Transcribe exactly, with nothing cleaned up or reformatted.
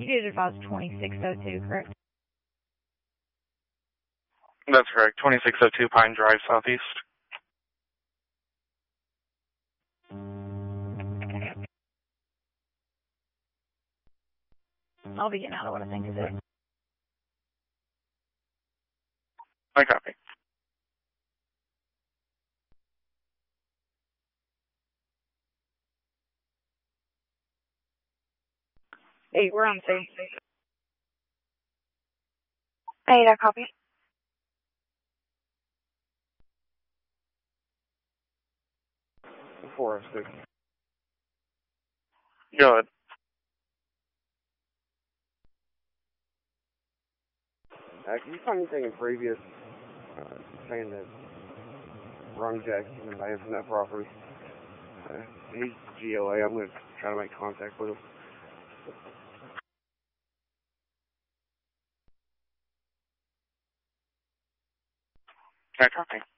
You did advise twenty-six oh two, correct? That's correct. twenty-six oh two Pine Drive, Southeast. I'll be getting out of what I think is it. I copy. Hey, we're on the same. Hey, I copy. four oh six. Go ahead. Uh, can you find anything in previous uh, saying that Ron Jackson may have from that property? Uh, he's G O A. I'm going to try to make contact with him. I copy.